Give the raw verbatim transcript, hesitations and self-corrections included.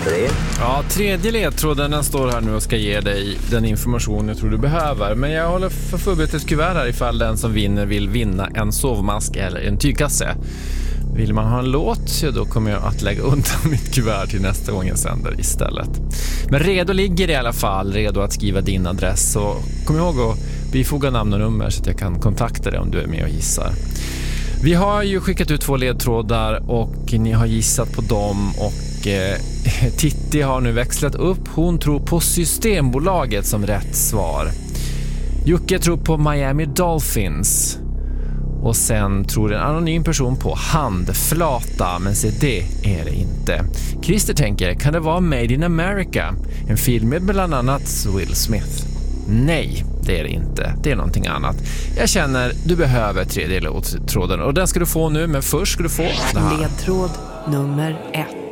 brev. Ja, tredje ledtråden den står här nu och ska ge dig den information jag tror du behöver. Men jag håller för förberett ett kuvert här ifall den som vinner vill vinna en sovmask eller en tygkasse. Vill man ha en låt så då kommer jag att lägga undan mitt kuvert till nästa gång jag sänder istället. Men redo ligger i alla fall, redo att skriva din adress. Så kom ihåg att bifoga namn och nummer så att jag kan kontakta dig om du är med och gissar. Vi har ju skickat ut två ledtrådar och ni har gissat på dem och eh, Titti har nu växlat upp. Hon tror på Systembolaget som rätt svar. Jocke tror på Miami Dolphins. Och sen tror en anonym person på handflata, men se det är det inte. Christer tänker, kan det vara Made in America? En film med bland annat Will Smith. Nej, det är det inte. Det är någonting annat. Jag känner, du behöver tredje ledtråden och den ska du få nu, men först ska du få det här. Ledtråd nummer ett.